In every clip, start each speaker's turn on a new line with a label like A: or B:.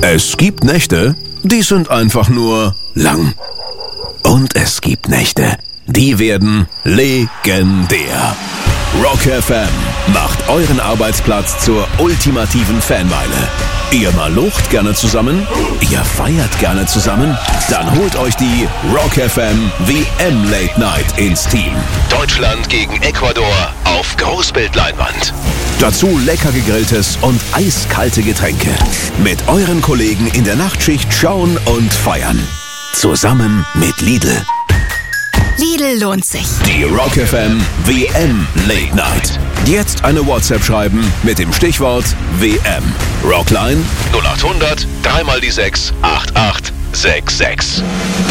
A: Es gibt Nächte, die sind einfach nur lang. Und es gibt Nächte, die werden legendär. Rock FM macht euren Arbeitsplatz zur ultimativen Fanmeile. Ihr malocht gerne zusammen? Ihr feiert gerne zusammen? Dann holt euch die Rock FM WM Late Night ins Team. Deutschland gegen Ecuador auf Großbildleinwand. Dazu lecker gegrilltes und eiskalte Getränke. Mit euren Kollegen in der Nachtschicht schauen und feiern. Zusammen mit Lidl.
B: Lidl lohnt sich.
A: Die Rock FM WM Late Night. Jetzt eine WhatsApp schreiben mit dem Stichwort WM. Rockline 0800 3 die 6 8866.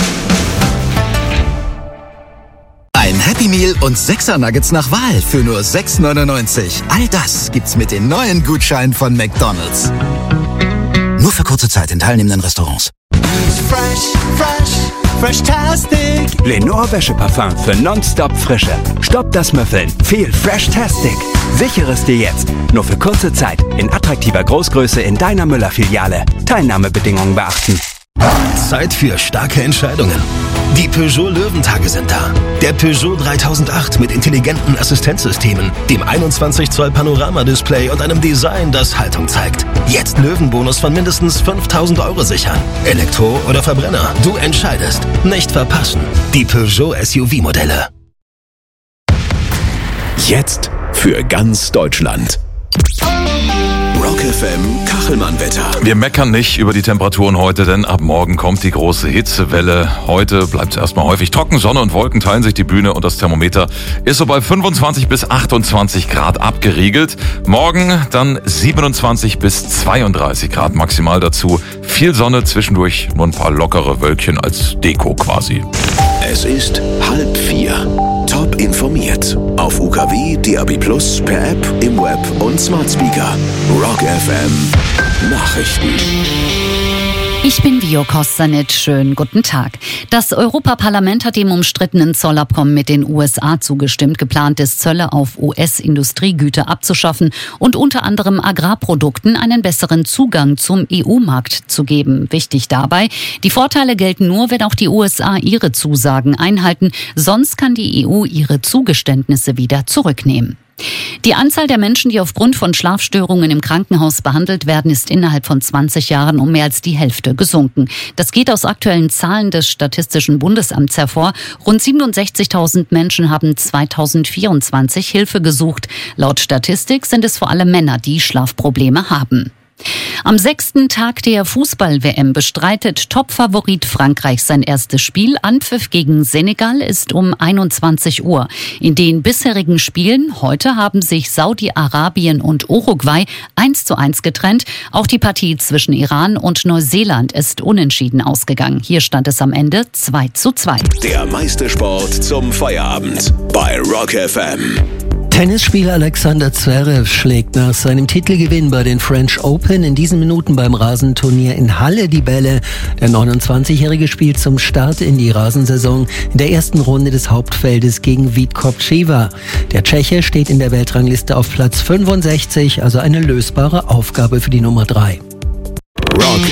C: Ein Happy Meal und 6er Nuggets nach Wahl für nur 6,99. All das gibt's mit den neuen Gutscheinen von McDonald's. Nur für kurze Zeit in teilnehmenden Restaurants.
D: Fresh-tastic. Lenore Wäscheparfum für nonstop Frische. Stopp das Müffeln. Viel Fresh-tastic. Sichere es dir jetzt. Nur für kurze Zeit. In attraktiver Großgröße in deiner Müller-Filiale. Teilnahmebedingungen beachten.
E: Zeit für starke Entscheidungen. Die Peugeot Löwentage sind da. Der Peugeot 3008 mit intelligenten Assistenzsystemen, dem 21 Zoll Panoramadisplay und einem Design, das Haltung zeigt. Jetzt Löwenbonus von mindestens 5.000 € sichern. Elektro oder Verbrenner, du entscheidest. Nicht verpassen. Die Peugeot SUV-Modelle.
A: Jetzt für ganz Deutschland. Rock FM Kachelmann-Wetter.
F: Wir meckern nicht über die Temperaturen heute, denn ab morgen kommt die große Hitzewelle. Heute bleibt es erstmal häufig trocken, Sonne und Wolken teilen sich die Bühne und das Thermometer ist so bei 25 bis 28 Grad abgeriegelt. Morgen dann 27 bis 32 Grad maximal dazu. Viel Sonne, zwischendurch nur ein paar lockere Wölkchen als Deko quasi.
A: Es ist 3:30. Top informiert. Auf UKW, DAB+, per App, im Web und Smart Speaker. Rock FM Nachrichten.
B: Ich bin Vio Kostanic. Schönen guten Tag. Das Europaparlament hat dem umstrittenen Zollabkommen mit den USA zugestimmt. Geplant ist, Zölle auf US-Industriegüter abzuschaffen und unter anderem Agrarprodukten einen besseren Zugang zum EU-Markt zu geben. Wichtig dabei, die Vorteile gelten nur, wenn auch die USA ihre Zusagen einhalten. Sonst kann die EU ihre Zugeständnisse wieder zurücknehmen. Die Anzahl der Menschen, die aufgrund von Schlafstörungen im Krankenhaus behandelt werden, ist innerhalb von 20 Jahren um mehr als die Hälfte gesunken. Das geht aus aktuellen Zahlen des Statistischen Bundesamts hervor. Rund 67.000 Menschen haben 2024 Hilfe gesucht. Laut Statistik sind es vor allem Männer, die Schlafprobleme haben. Am 6. Tag der Fußball-WM bestreitet Topfavorit Frankreich sein erstes Spiel. Anpfiff gegen Senegal ist um 21 Uhr. In den bisherigen Spielen heute haben sich Saudi-Arabien und Uruguay 1:1 getrennt. Auch die Partie zwischen Iran und Neuseeland ist unentschieden ausgegangen. Hier stand es am Ende 2:2.
A: Der meiste Sport zum Feierabend bei Rock FM.
G: Tennisspieler Alexander Zverev schlägt nach seinem Titelgewinn bei den French Open in diesen Minuten beim Rasenturnier in Halle die Bälle. Der 29-Jährige spielt zum Start in die Rasensaison in der ersten Runde des Hauptfeldes gegen Vít Kopčíva. Der Tscheche steht in der Weltrangliste auf Platz 65, also eine lösbare Aufgabe für die Nummer 3.
A: Rock